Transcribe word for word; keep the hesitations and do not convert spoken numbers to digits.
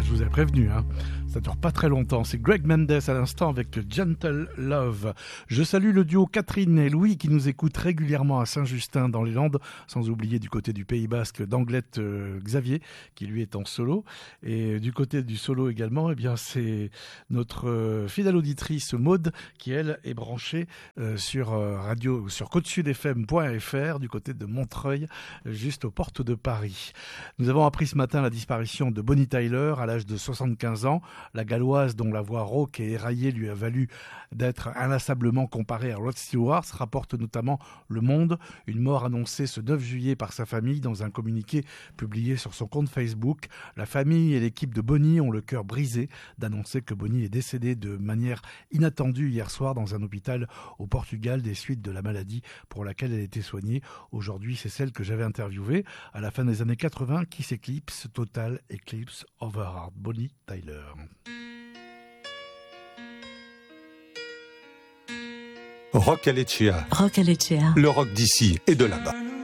je vous ai prévenu, hein. Ça dure pas très longtemps. C'est Greg Mendes à l'instant avec Gentle Love. Je salue le duo Catherine et Louis qui nous écoutent régulièrement à Saint-Justin dans les Landes, sans oublier du côté du Pays Basque d'Anglette euh, Xavier qui lui est en solo. Et du côté du solo également, eh bien c'est notre euh, fidèle auditrice Maude qui elle est branchée euh, sur euh, radio sur côte sud f m point f r du côté de Montreuil, juste aux portes de Paris. Nous avons appris ce matin la disparition de Bonnie Tyler à l'âge de soixante-quinze ans. La Galloise, dont la voix rauque et éraillée lui a valu d'être inlassablement comparée à Rod Stewart, rapporte notamment Le Monde, une mort annoncée ce neuf juillet par sa famille dans un communiqué publié sur son compte Facebook. La famille et l'équipe de Bonnie ont le cœur brisé d'annoncer que Bonnie est décédée de manière inattendue hier soir dans un hôpital au Portugal des suites de la maladie pour laquelle elle était soignée. Aujourd'hui, c'est celle que j'avais interviewée à la fin des années quatre-vingts qui s'éclipse, Total Eclipse of Her Heart, Bonnie Tyler. Rock Alecea. Rock Alecea. Le rock d'ici et de là-bas.